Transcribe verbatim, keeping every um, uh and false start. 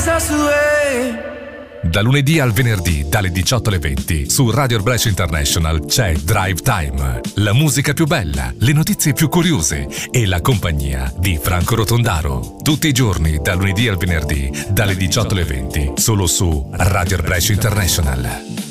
us away. Da lunedì al venerdì, dalle diciotto alle venti, su Radio Brescia International c'è Drive Time. La musica più bella, le notizie più curiose e la compagnia di Franco Rotondaro. Tutti i giorni, da lunedì al venerdì, dalle diciotto alle venti, solo su Radio Brescia International.